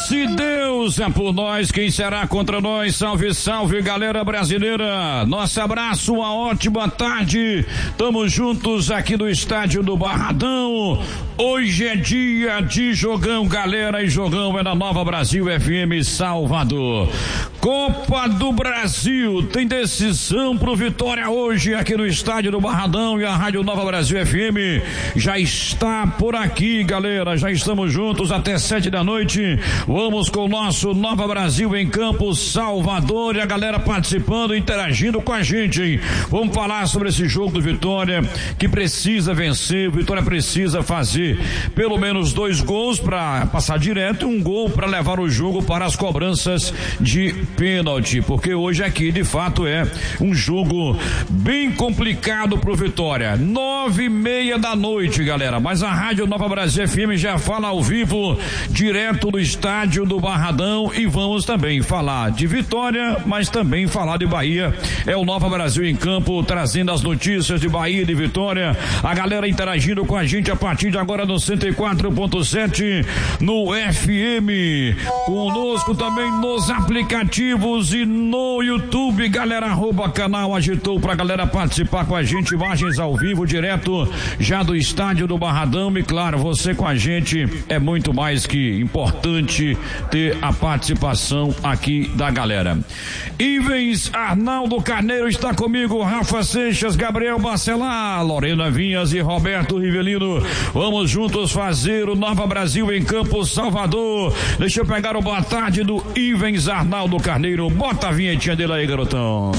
Se Deus é por nós, quem será contra nós? Salve, salve, galera brasileira. Nosso abraço, uma ótima tarde. Tamo juntos aqui no estádio do Barradão. Hoje é dia de jogão, galera, e jogão é na Nova Brasil FM Salvador. Copa do Brasil, tem decisão pro Vitória hoje aqui no estádio do Barradão, e a Rádio Nova Brasil FM já está por aqui, galera. Já estamos juntos até 7 da noite. Vamos com o nosso Nova Brasil em Campo Salvador, e a galera participando, interagindo com a gente, hein? Vamos falar sobre esse jogo do Vitória, que precisa vencer. O Vitória precisa fazer pelo menos 2 gols para passar direto, e 1 gol para levar o jogo para as cobranças de pênalti, porque hoje aqui de fato é um jogo bem complicado pro Vitória. 9:30 da noite, galera, mas a Rádio Nova Brasil FM já fala ao vivo, direto do estádio do Barradão, e vamos também falar de Vitória, mas também falar de Bahia. É o Nova Brasil em Campo, trazendo as notícias de Bahia e de Vitória, a galera interagindo com a gente a partir de agora no 104.7 no FM, conosco também nos aplicativos e no YouTube, galera. @canal Agitou pra galera participar com a gente, imagens ao vivo direto já do estádio do Barradão. E claro, você com a gente é muito mais que importante ter a participação aqui da galera. Ivens Arnaldo Carneiro está comigo, Rafa Seixas, Gabriel Bacelar, Lorena Vinhas e Roberto Rivelino. Vamos juntos fazer o Nova Brasil em Campo Salvador. Deixa eu pegar o boa tarde do Ivens Arnaldo Carneiro. Bota a vinhetinha dele aí, garotão.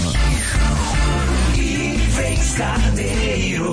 Ivens Carneiro.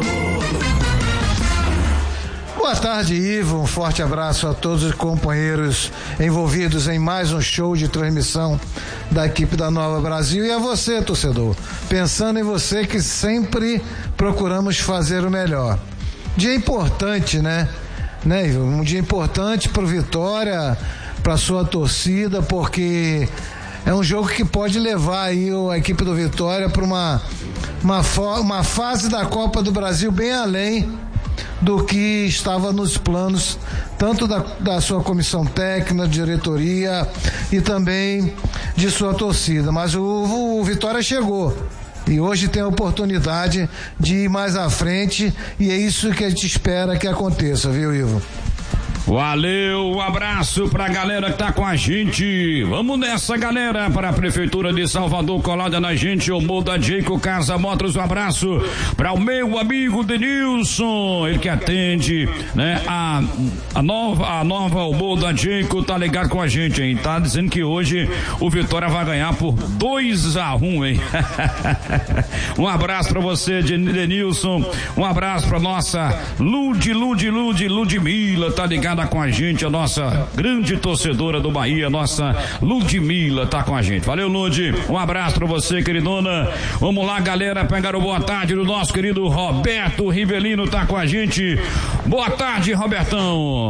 Boa tarde, Ivo. Um forte abraço a todos os companheiros envolvidos em mais um show de transmissão da equipe da Nova Brasil, e a você, torcedor, pensando em você, que sempre procuramos fazer o melhor. Dia importante, né, Ivo? Um dia importante pro Vitória, pra sua torcida, porque é um jogo que pode levar aí a equipe do Vitória para uma fase da Copa do Brasil bem além do que estava nos planos, tanto da sua comissão técnica, diretoria e também de sua torcida. Mas o Vitória chegou e hoje tem a oportunidade de ir mais à frente, e é isso que a gente espera que aconteça, viu, Ivo? Valeu, um abraço pra galera que tá com a gente. Vamos nessa, galera, para a Prefeitura de Salvador, colada na gente, o Moda Jeico Casa Motors. Um abraço para o meu amigo Denilson, ele que atende, né, a nova o Moda Jeico, tá ligado com a gente, hein? Tá dizendo que hoje o Vitória vai ganhar por 2-1, hein? Um abraço pra você, Denilson. Um abraço pra nossa Ludmila, tá ligado com a gente, a nossa grande torcedora do Bahia, nossa Ludmila tá com a gente. Valeu, Lud, um abraço pra você, queridona. Vamos lá, galera, pegar o boa tarde do nosso querido Roberto Rivelino, tá com a gente. Boa tarde, Robertão.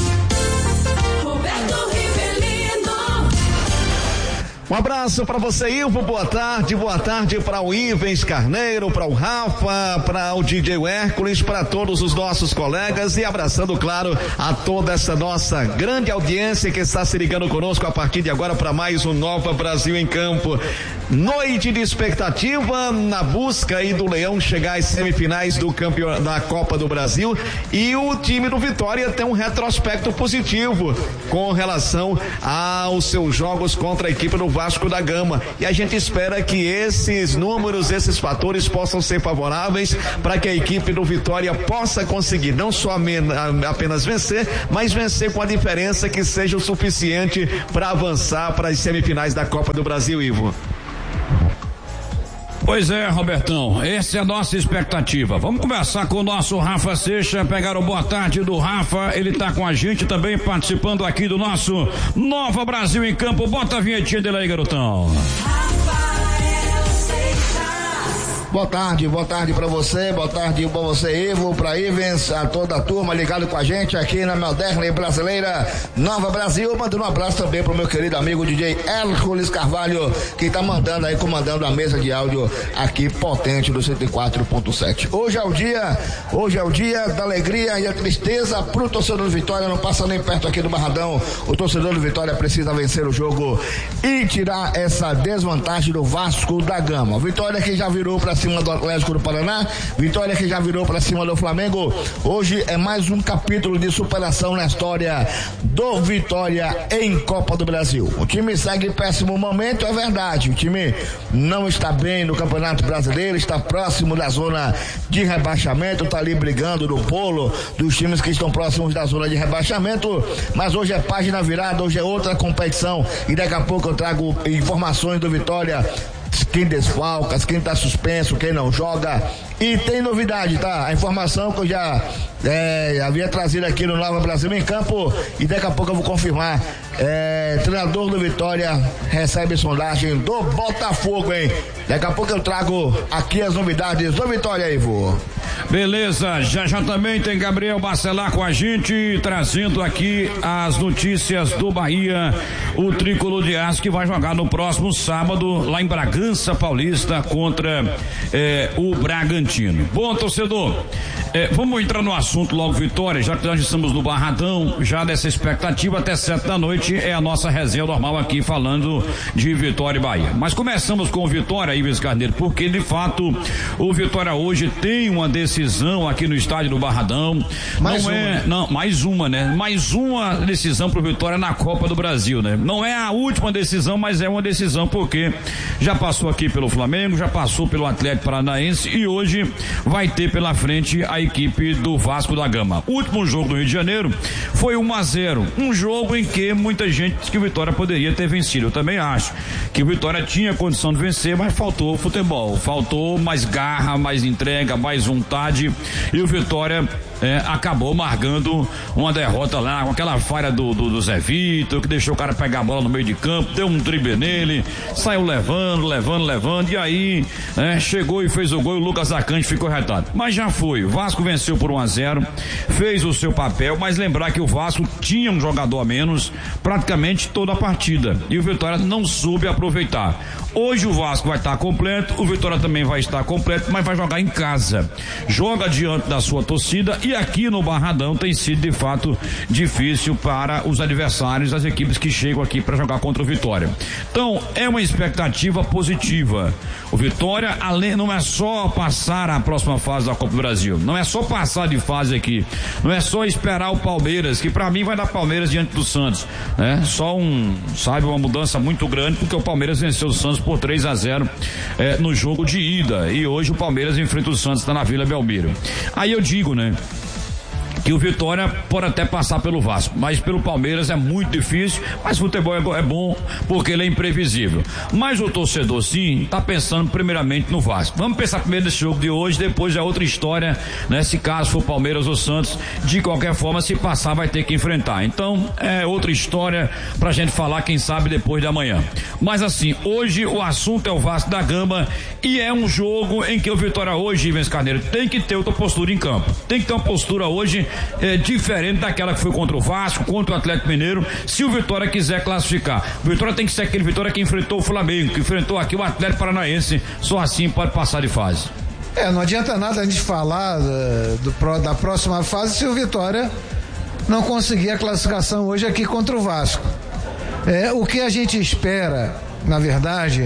Um abraço para você, Ivo. Boa tarde para o Ivens Carneiro, para o Rafa, para o DJ Hércules, para todos os nossos colegas, e abraçando, claro, a toda essa nossa grande audiência que está se ligando conosco a partir de agora para mais um Nova Brasil em Campo. Noite de expectativa na busca aí do Leão chegar às semifinais da Copa do Brasil, e o time do Vitória tem um retrospecto positivo com relação aos seus jogos contra a equipe do Vasco da Gama, e a gente espera que esses números, esses fatores possam ser favoráveis para que a equipe do Vitória possa conseguir não só apenas vencer, mas vencer com a diferença que seja o suficiente para avançar para as semifinais da Copa do Brasil, Ivo. Pois é, Robertão, essa é a nossa expectativa. Vamos conversar com o nosso Rafa Seixas, pegar o boa tarde do Rafa, ele tá com a gente também, participando aqui do nosso Nova Brasil em Campo. Bota a vinhetinha dele aí, garotão. Boa tarde pra você, boa tarde pra você, Ivo, pra Ivens, a toda a turma ligado com a gente aqui na Moderna e Brasileira Nova Brasil. Mandando um abraço também pro meu querido amigo DJ Hércules Carvalho, que tá comandando a mesa de áudio aqui potente do 104.7. Hoje é o dia da alegria e a tristeza pro torcedor do Vitória, não passa nem perto aqui do Barradão. O torcedor do Vitória precisa vencer o jogo e tirar essa desvantagem do Vasco da Gama. Vitória que já virou pra cima do Atlético do Paraná, Vitória que já virou pra cima do Flamengo. Hoje é mais um capítulo de superação na história do Vitória em Copa do Brasil. O time segue em péssimo momento, é verdade. O time não está bem no Campeonato Brasileiro, está próximo da zona de rebaixamento, está ali brigando no polo dos times que estão próximos da zona de rebaixamento, mas hoje é página virada, hoje é outra competição e daqui a pouco eu trago informações do Vitória, quem desfalca, quem tá suspenso, quem não joga. E tem novidade, tá? A informação que eu já havia trazido aqui no Nova Brasil em Campo, e daqui a pouco eu vou confirmar. Treinador do Vitória recebe sondagem do Botafogo, hein? Daqui a pouco eu trago aqui as novidades do Vitória, Ivo. Beleza, já também tem Gabriel Bacelar com a gente, trazendo aqui as notícias do Bahia, o Tricolor de Aço que vai jogar no próximo sábado lá em Bragança Paulista contra o Bragantino. Bom, torcedor, vamos entrar no assunto logo, Vitória, já que nós estamos no Barradão, já dessa expectativa até 7 da noite é a nossa resenha normal aqui falando de Vitória e Bahia. Mas começamos com o Vitória, Ives Carneiro, porque de fato o Vitória hoje tem uma decisão aqui no estádio do Barradão. Mais uma decisão pro Vitória na Copa do Brasil, né? Não é a última decisão, mas é uma decisão porque já passou aqui pelo Flamengo, já passou pelo Atlético Paranaense e hoje vai ter pela frente a equipe do Vasco da Gama. O último jogo do Rio de Janeiro foi 1-0, um jogo em que muita gente disse que o Vitória poderia ter vencido. Eu também acho que o Vitória tinha condição de vencer, mas faltou futebol, faltou mais garra, mais entrega, mais vontade, e o Vitória acabou marcando uma derrota lá com aquela falha do Zé Vitor, que deixou o cara pegar a bola no meio de campo, deu um drible nele, saiu levando, e aí chegou e fez o gol e o Lucas Arcanjo ficou retado. Mas já foi, o Vasco venceu por 1-0, fez o seu papel, mas lembrar que o Vasco tinha um jogador a menos praticamente toda a partida e o Vitória não soube aproveitar. Hoje o Vasco vai estar completo, o Vitória também vai estar completo, mas vai jogar em casa, joga diante da sua torcida, e aqui no Barradão tem sido de fato difícil para os adversários, as equipes que chegam aqui para jogar contra o Vitória. Então é uma expectativa positiva. O Vitória, além, não é só passar a próxima fase da Copa do Brasil, não é só passar de fase aqui, não é só esperar o Palmeiras, que para mim vai dar Palmeiras diante do Santos, né? Só uma mudança muito grande, porque o Palmeiras venceu o Santos por 3-0 no jogo de ida, e hoje o Palmeiras enfrenta o Santos, está na Vila Belmiro. Aí eu digo, né, que o Vitória pode até passar pelo Vasco, mas pelo Palmeiras é muito difícil, mas futebol é bom porque ele é imprevisível. Mas o torcedor sim tá pensando primeiramente no Vasco. Vamos pensar primeiro nesse jogo de hoje, depois é outra história, né? Se caso for Palmeiras ou Santos, de qualquer forma, se passar vai ter que enfrentar. Então é outra história pra gente falar, quem sabe depois de amanhã. Mas assim, hoje o assunto é o Vasco da Gama e é um jogo em que o Vitória hoje, Ivens Carneiro, tem que ter outra postura em campo. Tem que ter uma postura hoje diferente daquela que foi contra o Vasco, contra o Atlético Mineiro, se o Vitória quiser classificar. O Vitória tem que ser aquele Vitória que enfrentou o Flamengo, que enfrentou aqui o Atlético Paranaense, só assim pode passar de fase. Não adianta nada a gente falar da próxima fase se o Vitória não conseguir a classificação hoje aqui contra o Vasco. O que a gente espera, na verdade,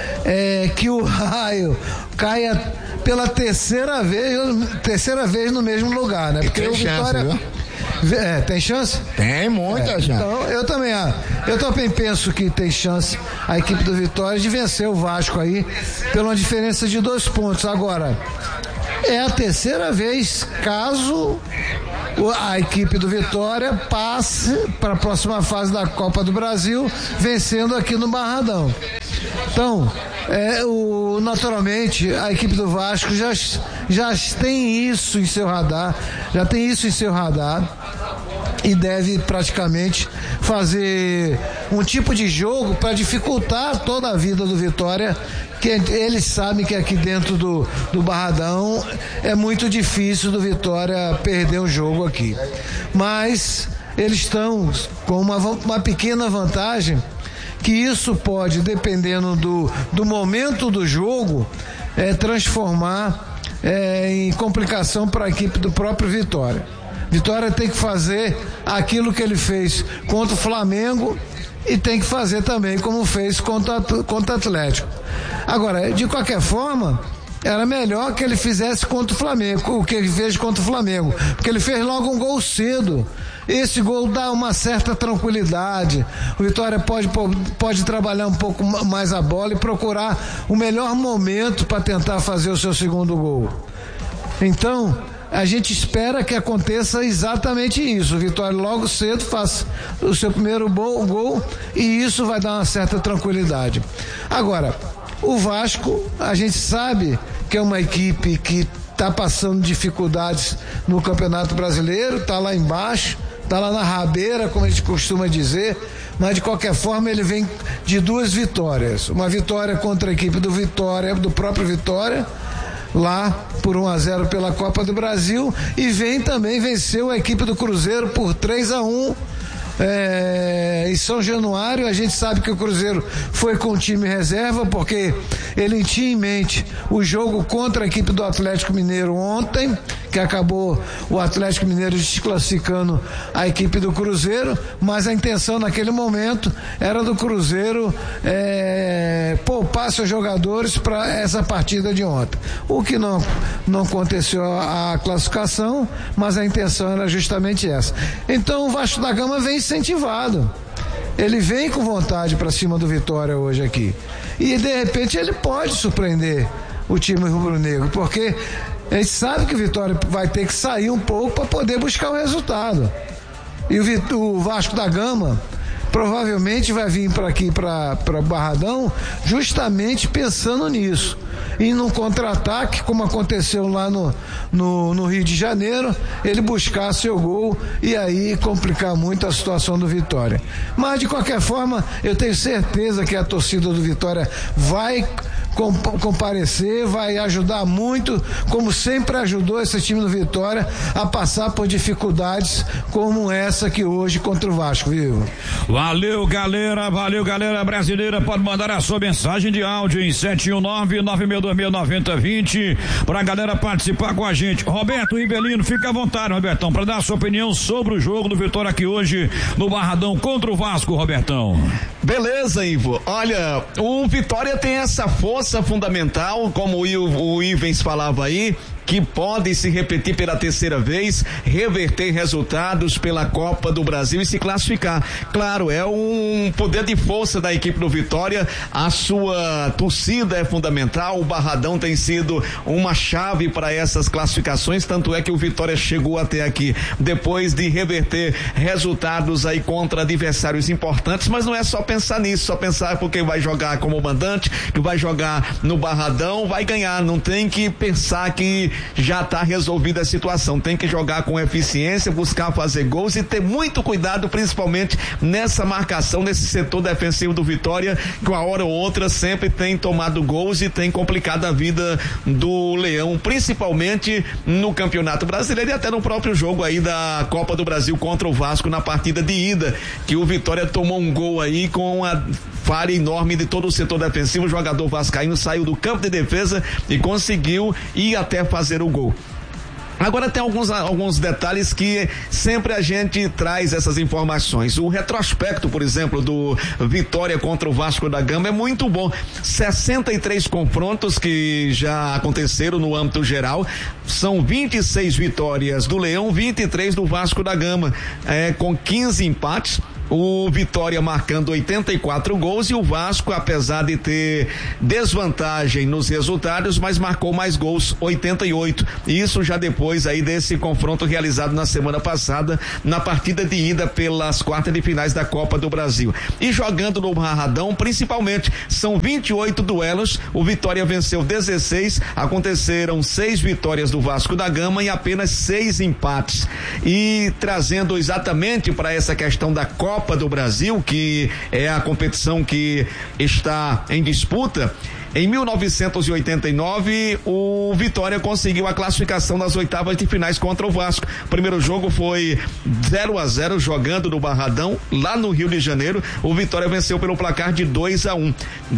é que o raio caia pela terceira vez no mesmo lugar, né? Porque o Vitória tem chance? Tem muita chance. Então, eu também penso que tem chance a equipe do Vitória de vencer o Vasco aí pela diferença de 2 pontos. Agora, é a terceira vez caso a equipe do Vitória passe para a próxima fase da Copa do Brasil, vencendo aqui no Barradão. Então, naturalmente, a equipe do Vasco já tem isso em seu radar, e deve praticamente fazer um tipo de jogo para dificultar toda a vida do Vitória, que eles sabem que aqui dentro do Barradão é muito difícil do Vitória perder um jogo aqui. Mas eles estão com uma pequena vantagem, que isso pode, dependendo do momento do jogo, transformar em complicação para a equipe do próprio Vitória. Vitória tem que fazer aquilo que ele fez contra o Flamengo e tem que fazer também como fez contra o Atlético. Agora, de qualquer forma, era melhor que ele fizesse contra o Flamengo, o que ele fez contra o Flamengo, porque ele fez logo um gol cedo. Esse gol dá uma certa tranquilidade. O Vitória pode trabalhar um pouco mais a bola e procurar o melhor momento para tentar fazer o seu segundo gol. Então, a gente espera que aconteça exatamente isso. O Vitória logo cedo faça o seu primeiro gol e isso vai dar uma certa tranquilidade. Agora, o Vasco, a gente sabe que é uma equipe que está passando dificuldades no Campeonato Brasileiro, está lá embaixo, está lá na rabeira, como a gente costuma dizer, mas de qualquer forma ele vem de 2 vitórias. Uma vitória contra a equipe do próprio Vitória, lá por 1-0 pela Copa do Brasil, e venceu a equipe do Cruzeiro por 3-1 em São Januário. A gente sabe que o Cruzeiro foi com o time reserva, porque ele tinha em mente o jogo contra a equipe do Atlético Mineiro ontem, que acabou o Atlético Mineiro desclassificando a equipe do Cruzeiro, mas a intenção naquele momento era do Cruzeiro poupar seus jogadores para essa partida de ontem. O que não aconteceu a classificação, mas a intenção era justamente essa. Então o Vasco da Gama vem incentivado. Ele vem com vontade para cima do Vitória hoje aqui. E de repente ele pode surpreender o time rubro-negro, porque a gente sabe que o Vitória vai ter que sair um pouco para poder buscar o resultado. E o Vasco da Gama provavelmente vai vir para aqui, para Barradão, justamente pensando nisso. E num contra-ataque, como aconteceu lá no Rio de Janeiro, ele buscar seu gol e aí complicar muito a situação do Vitória. Mas de qualquer forma, eu tenho certeza que a torcida do Vitória vai comparecer, vai ajudar muito, como sempre ajudou esse time do Vitória a passar por dificuldades como essa que hoje contra o Vasco, viu? Valeu galera brasileira. Pode mandar a sua mensagem de áudio em 719-9626-9020 pra galera participar com a gente. Roberto Ribelino, fica à vontade, Robertão, pra dar a sua opinião sobre o jogo do Vitória aqui hoje no Barradão contra o Vasco, Robertão. Beleza, Ivo. Olha, o Vitória tem essa força fundamental, como o Ivens falava aí, que pode se repetir pela terceira vez, reverter resultados pela Copa do Brasil e se classificar. Claro, é um poder de força da equipe do Vitória, a sua torcida é fundamental, o Barradão tem sido uma chave para essas classificações, tanto é que o Vitória chegou até aqui depois de reverter resultados aí contra adversários importantes, mas não é só pensar nisso, só pensar porque vai jogar como mandante, que vai jogar no Barradão, vai ganhar, não tem que pensar que já está resolvida a situação, tem que jogar com eficiência, buscar fazer gols e ter muito cuidado, principalmente nessa marcação, nesse setor defensivo do Vitória, que uma hora ou outra sempre tem tomado gols e tem complicado a vida do Leão, principalmente no Campeonato Brasileiro e até no próprio jogo aí da Copa do Brasil contra o Vasco na partida de ida, que o Vitória tomou um gol aí com a falha enorme de todo o setor defensivo, o jogador vascaíno saiu do campo de defesa e conseguiu ir até fazer o gol. Agora tem alguns detalhes que sempre a gente traz essas informações. O retrospecto, por exemplo, do Vitória contra o Vasco da Gama é muito bom. 63 confrontos que já aconteceram no âmbito geral. São 26 vitórias do Leão, 23 do Vasco da Gama, com 15 empates. o Vitória marcando 84 gols e o Vasco, apesar de ter desvantagem nos resultados, mas marcou mais gols, 88. Isso já depois aí desse confronto realizado na semana passada, na partida de ida pelas quartas de finais da Copa do Brasil. E jogando no Barradão, principalmente, são 28 duelos, o Vitória venceu 16, aconteceram 6 vitórias do Vasco da Gama e apenas 6 empates. E trazendo exatamente para essa questão da Copa do Brasil, que é a competição que está em disputa, em 1989, o Vitória conseguiu a classificação nas oitavas de finais contra o Vasco. O primeiro jogo foi 0-0 jogando no Barradão, lá no Rio de Janeiro. O Vitória venceu pelo placar de 2-1.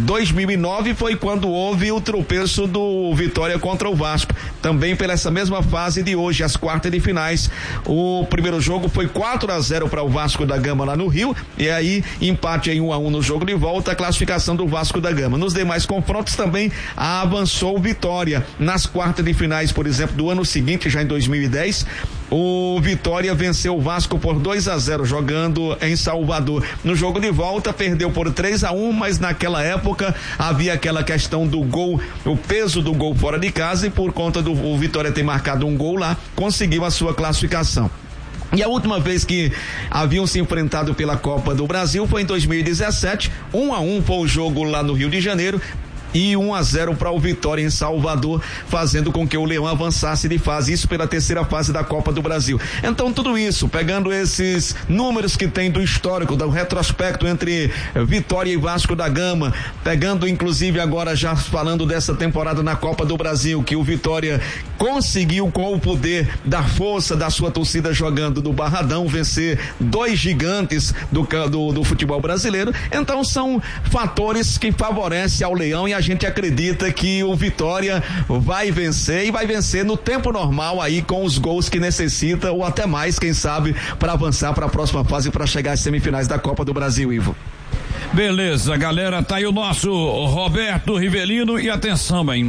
2009 foi quando houve o tropeço do Vitória contra o Vasco. Também pela essa mesma fase de hoje, as quartas de finais. O primeiro jogo foi 4-0 para o Vasco da Gama lá no Rio. E aí, empate em 1-1 no jogo de volta, a classificação do Vasco da Gama. Nos demais confrontos, também avançou o Vitória. Nas quartas de finais, por exemplo, do ano seguinte, já em 2010, o Vitória venceu o Vasco por 2-0 jogando em Salvador. No jogo de volta perdeu por 3-1, mas naquela época havia aquela questão do gol, o peso do gol fora de casa, e por conta do Vitória ter marcado um gol lá, conseguiu a sua classificação. E a última vez que haviam se enfrentado pela Copa do Brasil foi em 2017, 1-1 foi o jogo lá no Rio de Janeiro, e 1-0 para o Vitória em Salvador, fazendo com que o Leão avançasse de fase, isso pela terceira fase da Copa do Brasil. Então tudo isso, pegando esses números que tem do histórico, do retrospecto entre Vitória e Vasco da Gama, pegando inclusive agora já falando dessa temporada na Copa do Brasil, que o Vitória conseguiu, com o poder da força da sua torcida jogando no Barradão, vencer 2 gigantes do futebol brasileiro. Então são fatores que favorecem ao Leão, e a gente acredita que o Vitória vai vencer, e vai vencer no tempo normal aí, com os gols que necessita, ou até mais, quem sabe, para avançar para a próxima fase, para chegar às semifinais da Copa do Brasil, Ivo. Beleza, galera, tá aí o nosso Roberto Rivelino. E atenção, hein,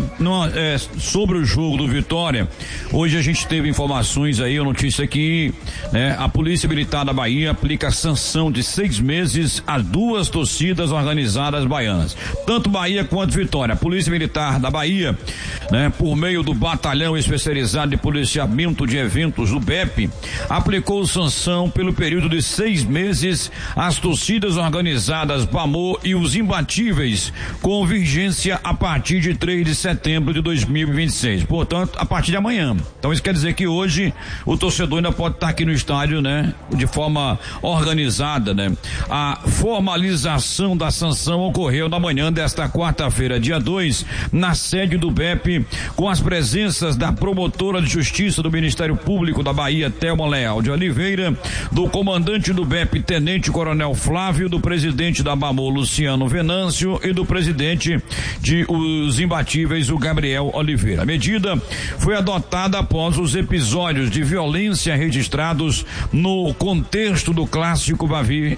sobre o jogo do Vitória, hoje a gente teve informações aí, a notícia que a Polícia Militar da Bahia aplica sanção de 6 meses a 2 torcidas organizadas baianas, tanto Bahia quanto Vitória. A Polícia Militar da Bahia, por meio do Batalhão Especializado de Policiamento de Eventos, do BEP, aplicou sanção pelo período de 6 meses às torcidas organizadas Bamô e os Imbatíveis, com vigência a partir de 3 de setembro de 2026. Portanto, a partir de amanhã. Então isso quer dizer que hoje o torcedor ainda pode estar aqui no estádio, de forma organizada, A formalização da sanção ocorreu na manhã desta quarta-feira, dia 2, na sede do BEP, com as presenças da promotora de justiça do Ministério Público da Bahia, Thelma Leal de Oliveira, do comandante do BEP, Tenente Coronel Flávio, do presidente da Bamô, Luciano Venâncio, e do presidente de Os Imbatíveis, o Gabriel Oliveira. A medida foi adotada após os episódios de violência registrados no contexto do clássico Bavi,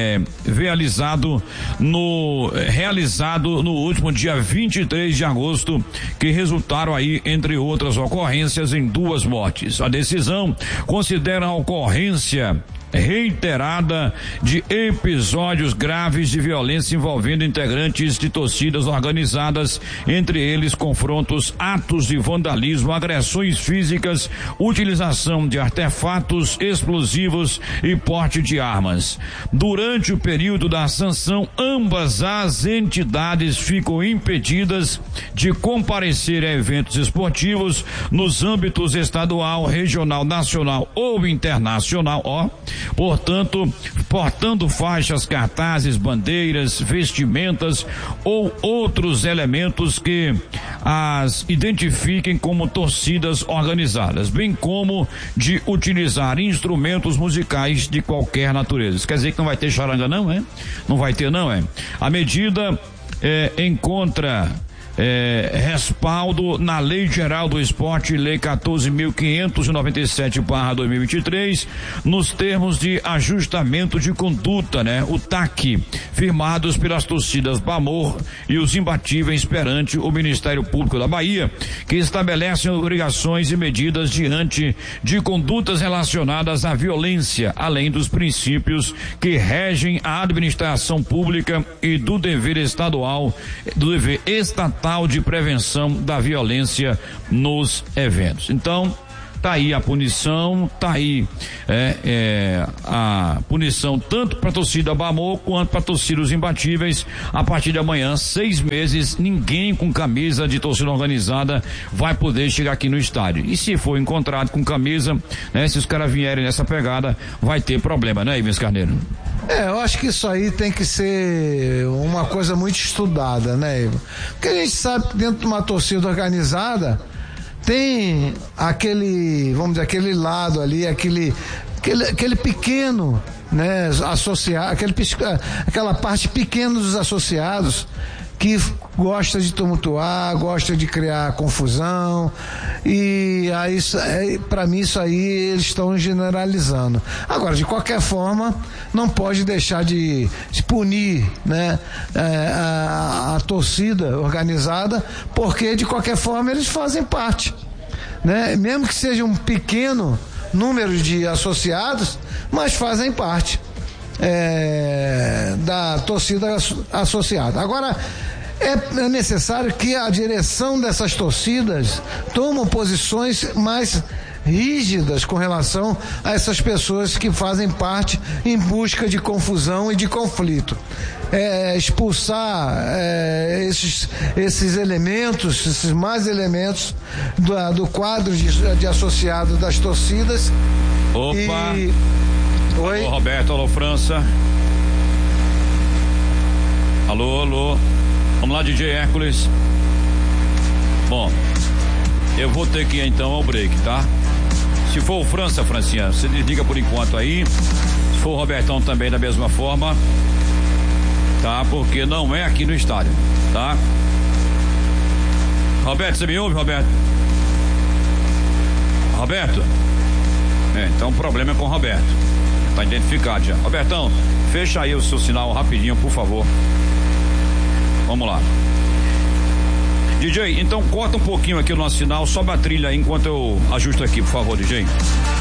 realizado no último dia 23 de agosto, que resultaram aí, entre outras ocorrências, em 2 mortes. A decisão considera a ocorrência reiterada de episódios graves de violência envolvendo integrantes de torcidas organizadas, entre eles confrontos, atos de vandalismo, agressões físicas, utilização de artefatos explosivos e porte de armas. Durante o período da sanção, ambas as entidades ficam impedidas de comparecer a eventos esportivos nos âmbitos estadual, regional, nacional ou internacional, portanto, portando faixas, cartazes, bandeiras, vestimentas ou outros elementos que as identifiquem como torcidas organizadas, bem como de utilizar instrumentos musicais de qualquer natureza. Isso quer dizer que não vai ter charanga, não, Não vai ter, não, A medida encontra respaldo na Lei Geral do Esporte, Lei 14.597/2023, nos termos de ajustamento de conduta, né? O TAC, firmados pelas torcidas Bamor e os imbatíveis perante o Ministério Público da Bahia, que estabelecem obrigações e medidas diante de condutas relacionadas à violência, além dos princípios que regem a administração pública e do dever estatal de prevenção da violência nos eventos. Então, tá aí a punição, tá aí a punição tanto para a torcida Bamor quanto para a torcida Os Imbatíveis. A partir de amanhã, 6 meses, ninguém com camisa de torcida organizada vai poder chegar aqui no estádio. E se for encontrado com camisa, né, se os caras vierem nessa pegada, vai ter problema, né, Ivens Carneiro? Eu acho que isso aí tem que ser uma coisa muito estudada, né, Ivo? Porque a gente sabe que dentro de uma torcida organizada tem aquele, vamos dizer, aquele lado ali, aquele pequeno, né, associado, aquela parte pequena dos associados que gosta de tumultuar, gosta de criar confusão, e aí, para mim, isso aí eles estão generalizando. Agora, de qualquer forma, não pode deixar de punir, né, a torcida organizada, porque de qualquer forma eles fazem parte, né, mesmo que seja um pequeno número de associados, mas fazem parte da torcida associada. Agora, é necessário que a direção dessas torcidas tome posições mais rígidas com relação a essas pessoas que fazem parte em busca de confusão e de conflito. Expulsar esses elementos, esses mais elementos do quadro de associados das torcidas. Opa! Oi? Alô, Roberto, alô, França. Alô. Vamos lá, DJ Hércules. Bom, eu vou ter que ir então ao break, tá? Se for o Francinha, você desliga por enquanto aí. Se for o Robertão também da mesma forma, tá? Porque não é aqui no estádio, tá? Roberto, você me ouve, Roberto? Roberto? Então o problema é com o Roberto. Tá identificado já. Robertão, fecha aí o seu sinal rapidinho, por favor. Vamos lá. DJ, então corta um pouquinho aqui o nosso sinal, sobe a trilha aí enquanto eu ajusto aqui, por favor, DJ.